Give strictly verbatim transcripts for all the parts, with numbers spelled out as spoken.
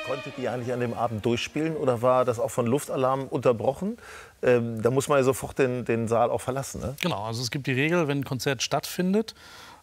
Konntet ihr eigentlich an dem Abend durchspielen oder war das auch von Luftalarm unterbrochen? Ähm, da muss man ja sofort den, den Saal auch verlassen, ne? Genau, also es gibt die Regel, wenn ein Konzert stattfindet,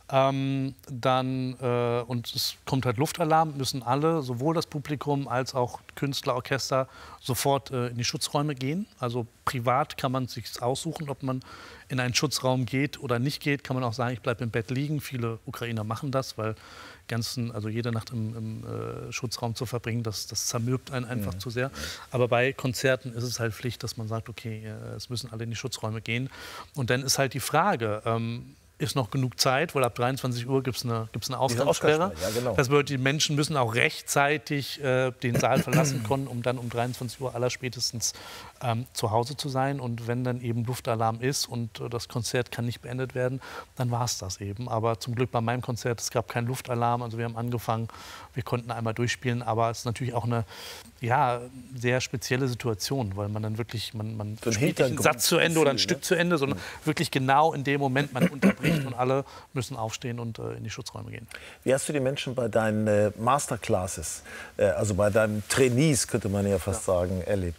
ähm, dann, äh, und es kommt halt Luftalarm, müssen alle, sowohl das Publikum als auch Künstler, Orchester, sofort äh, in die Schutzräume gehen. Also privat kann man sich aussuchen, ob man in einen Schutzraum geht oder nicht geht. Kann man auch sagen, ich bleibe im Bett liegen. Viele Ukrainer machen das, weil ganzen, also jede Nacht im, im äh, Schutzraum zu verbringen, das, das zermürbt einen einfach mhm. zu sehr. Aber bei Konzerten ist es halt Pflicht, dass man sagt, okay, äh, es müssen alle in die Schutzräume gehen. Und dann ist halt die Frage, ähm, ist noch genug Zeit, weil ab dreiundzwanzig Uhr gibt es eine, gibt's eine Ausgangssperre. Ja, genau. Das bedeutet, die Menschen müssen auch rechtzeitig äh, den Saal verlassen können, um dann um dreiundzwanzig Uhr allerspätestens ähm, zu Hause zu sein. Und wenn dann eben Luftalarm ist und äh, das Konzert kann nicht beendet werden, dann war es das eben. Aber zum Glück bei meinem Konzert, es gab keinen Luftalarm. Also wir haben angefangen, wir konnten einmal durchspielen. Aber es ist natürlich auch eine ja, sehr spezielle Situation, weil man dann wirklich, man, man so spielt nicht einen Satz zu Ende oder ein Stück zu Ende, sondern mhm. wirklich genau in dem Moment man unterbricht. Und alle müssen aufstehen und äh, in die Schutzräume gehen. Wie hast du die Menschen bei deinen äh, Masterclasses, äh, also bei deinen Trainees, könnte man ja fast ja. sagen, erlebt?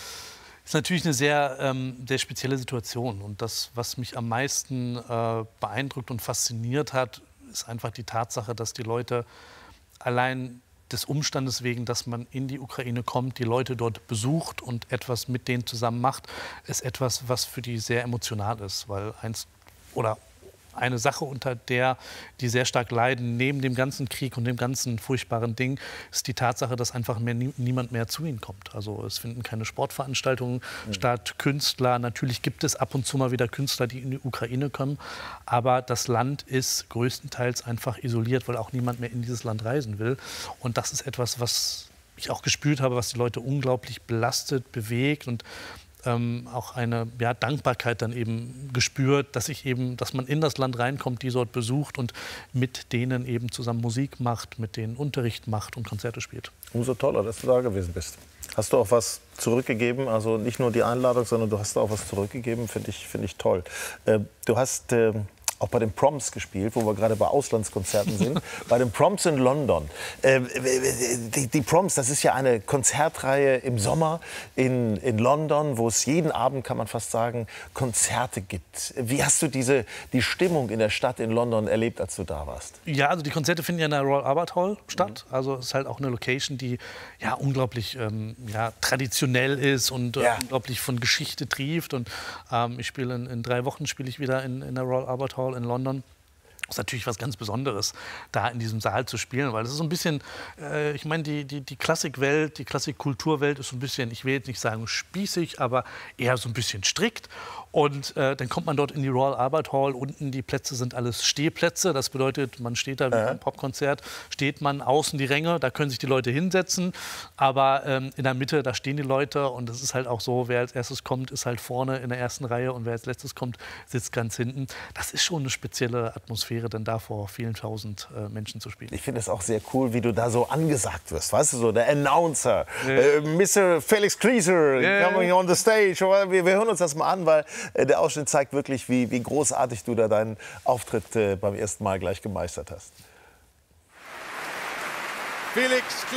Das ist natürlich eine sehr, ähm, sehr spezielle Situation. Und das, was mich am meisten äh, beeindruckt und fasziniert hat, ist einfach die Tatsache, dass die Leute allein des Umstandes wegen, dass man in die Ukraine kommt, die Leute dort besucht und etwas mit denen zusammen macht, ist etwas, was für die sehr emotional ist. Weil eins oder eine Sache, unter der die sehr stark leiden, neben dem ganzen Krieg und dem ganzen furchtbaren Ding, ist die Tatsache, dass einfach mehr, nie, niemand mehr zu ihnen kommt. Also es finden keine Sportveranstaltungen mhm. statt, Künstler. Natürlich gibt es ab und zu mal wieder Künstler, die in die Ukraine kommen. Aber das Land ist größtenteils einfach isoliert, weil auch niemand mehr in dieses Land reisen will. Und das ist etwas, was ich auch gespürt habe, was die Leute unglaublich belastet, bewegt und Ähm, auch eine ja, Dankbarkeit dann eben gespürt, dass ich eben, dass man in das Land reinkommt, die dort besucht und mit denen eben zusammen Musik macht, mit denen Unterricht macht und Konzerte spielt. Umso toller, dass du da gewesen bist. Hast du auch was zurückgegeben? Also nicht nur die Einladung, sondern du hast auch was zurückgegeben, finde ich, finde ich toll. Äh, du hast äh, auch bei den Proms gespielt, wo wir gerade bei Auslandskonzerten sind, bei den Proms in London. Äh, die, die Proms, das ist ja eine Konzertreihe im Sommer in, in London, wo es jeden Abend, kann man fast sagen, Konzerte gibt. Wie hast du diese, die Stimmung in der Stadt in London erlebt, als du da warst? Ja, also die Konzerte finden ja in der Royal Albert Hall statt. Mhm. Also es ist halt auch eine Location, die ja unglaublich ähm, ja, traditionell ist und äh, ja. unglaublich von Geschichte trieft. Und ähm, ich spiele in, in drei Wochen spiele ich wieder in, in der Royal Albert Hall in London. Das ist natürlich was ganz Besonderes, da in diesem Saal zu spielen, weil es ist so ein bisschen, äh, ich meine, die, die, die Klassikwelt, die Klassikkulturwelt ist so ein bisschen, ich will jetzt nicht sagen spießig, aber eher so ein bisschen strikt. Und äh, dann kommt man dort in die Royal Albert Hall, unten die Plätze sind alles Stehplätze, das bedeutet, man steht da wie beim Popkonzert, steht man außen die Ränge, da können sich die Leute hinsetzen, aber ähm, in der Mitte, da stehen die Leute und es ist halt auch so, wer als erstes kommt, ist halt vorne in der ersten Reihe und wer als letztes kommt, sitzt ganz hinten. Das ist schon eine spezielle Atmosphäre, denn da vor vielen tausend äh, Menschen zu spielen. Ich finde es auch sehr cool, wie du da so angesagt wirst, weißt du, so der Announcer, yeah. äh, Mister Felix Klieser, yeah. coming on the stage. Wir, wir hören uns das mal an, weil äh, der Ausschnitt zeigt wirklich, wie, wie großartig du da deinen Auftritt äh, beim ersten Mal gleich gemeistert hast. Felix